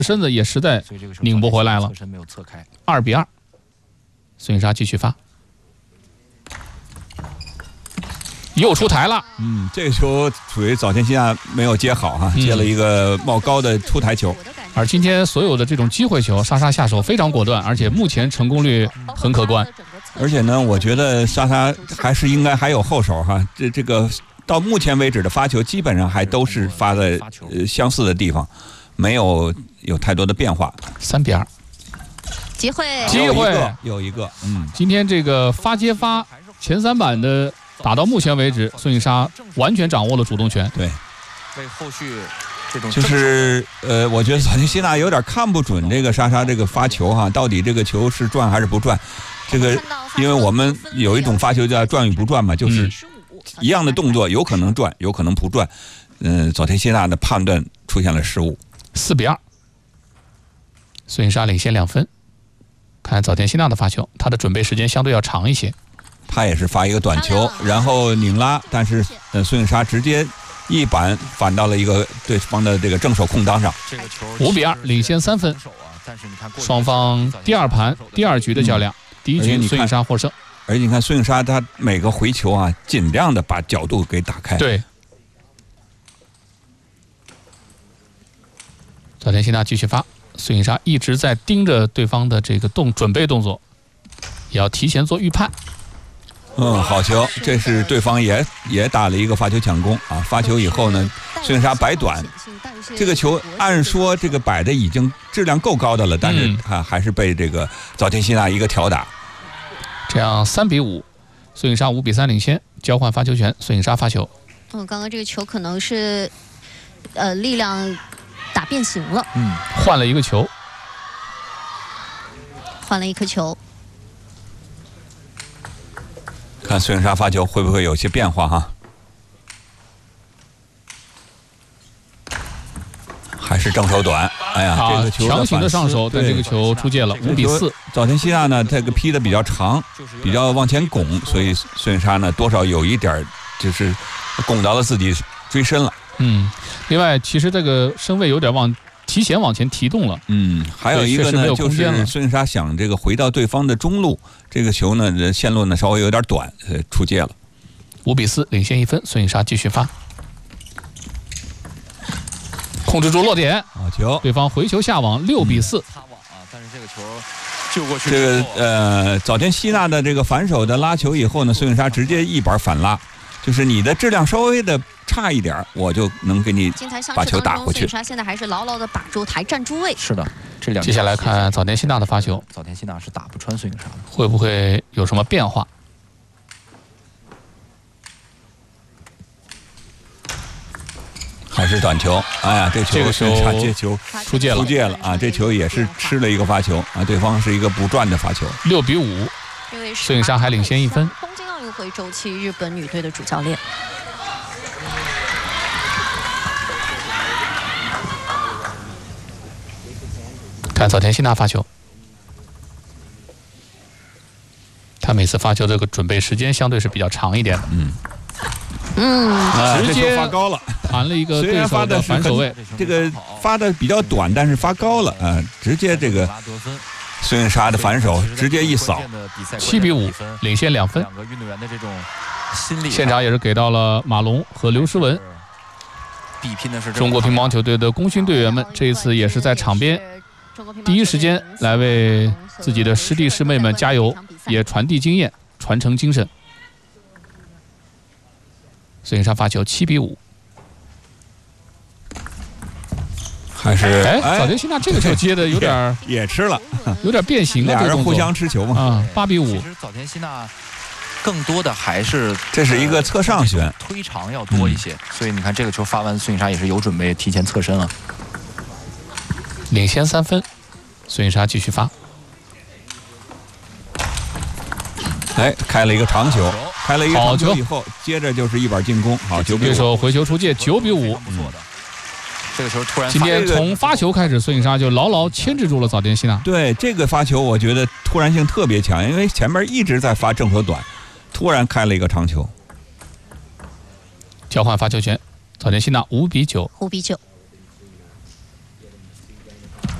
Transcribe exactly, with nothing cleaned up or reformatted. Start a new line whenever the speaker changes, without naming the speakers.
身子也实在拧不回来了。二比二，孙颖莎继续发，又出台了。
嗯，这个球属于早田希娜没有接好哈、啊，接了一个冒高的出台球。
嗯、而今天所有的这种机会球，莎莎下手非常果断，而且目前成功率很可观。
而且呢，我觉得莎莎还是应该还有后手哈、啊，这这个到目前为止的发球基本上还都是发在呃相似的地方，没有有太多的变化。
三比二，
机会
机会
有一个，嗯，
今天这个发接发前三板的打到目前为止，孙颖莎完全掌握了主动权。
对，
为后续这种
就是呃，我觉得早田希娜有点看不准这个莎莎这个发球哈，到底这个球是转还是不转？这个，因为我们有一种发球叫转与不转嘛，就是一样的动作，有可能转，有可能不转。嗯、呃，早田希娜的判断出现了失误。
四比二，孙颖莎领先两分。看早田希娜的发球，她的准备时间相对要长一些。
她也是发一个短球，然后拧拉，但是呃，孙颖莎直接一板反到了一个对方的这个正手空当上。
五比二，领先三分。双方第二盘第二局的较量。嗯，第一局孙颖莎获胜，
而且你看孙颖莎她每个回球啊，尽量的把角度给打开。
对，早田希娜继续发，孙颖莎一直在盯着对方的这个动准备动作，也要提前做预判。
嗯，好球，这是对方也也打了一个发球抢攻啊！发球以后呢，孙颖莎摆短，这个球按说这个摆的已经质量够高的了，但是还还是被这个早田希娜一个挑打。
这样三比五，孙颖莎五比三领先，交换发球权，孙颖莎发球。
嗯，刚刚这个球可能是呃力量打变形了，
嗯，换了一个球，
换了一颗球。
看孙颖莎发球会不会有些变化哈？还是正手短，哎呀，这个球
强行的上手，但这个球出界了，五比四。
早田希娜呢，这个劈的比较长，比较往前拱，所以孙颖莎呢多少有一点就是拱到了自己追身了。
嗯，另外其实这个身位有点往提前往前提动了。
嗯，还有一个呢，就是孙颖莎想这个回到对方的中路，这个球呢线路呢稍微有点短，呃，出界了。
五比四，领先一分，孙颖莎继续发。控制住落点，
好球！
对方回球下网，六比四。
擦网啊，但是这个球救过去。
这个呃，早田希娜的这个反手的拉球以后呢，孙颖莎直接一板反拉，就是你的质量稍微的差一点，我就能给你把球打过去。
孙颖莎现在还是牢牢的把住台站住位。
是的，这两。
接下来看早田希娜的发球，
早田希娜是打不穿孙颖莎的，
会不会有什么变化？
还是短球，哎呀，这球
这个球
这球
出界了，
出界了啊！这球也是吃了一个发球啊，对方是一个不转的发球，
六比五，孙颖莎还领先一分。
东京奥运会周期日本女队的主教练。
看早田希娜发球，她每次发球这个准备时间相对是比较长一点的。
嗯。
嗯，
啊、
直接
发高了，
弹了一个对手的反手位，
这个发的比较短，但是发高了啊，直接这个孙颖莎的反手直接一扫，
七比五，领先两分。
两个运动员的这种心理，
现场也是给到了马龙和刘诗雯，
比拼的是
中国乒乓球队的功勋队员们，这一次也是在场边第一时间来为自己的师弟师妹们加油，也传递经验，传承精神。孙颖莎发球七比五，
还是
哎，早田希娜这个球接的有点
也吃了，
有点变形了，
俩人互相吃球嘛
啊，八比五。
其实早田希娜更多的还是
这是一个侧上旋，
推长要多一些，所以你看这个球发完，孙颖莎也是有准备提前侧身了，
领先三分，孙颖莎继续发，
哎，开了一个长球。开了一个长球以后，接着就是一板进攻，好球！
对手回球出界，九比五。
嗯，这个球突然，
今天从发球开始，孙颖莎就牢牢牵制住了早田希娜。
对这个发球，我觉得突然性特别强，因为前面一直在发正手短，突然开了一个长球。
交换发球权，早田希娜五比九。
五比九。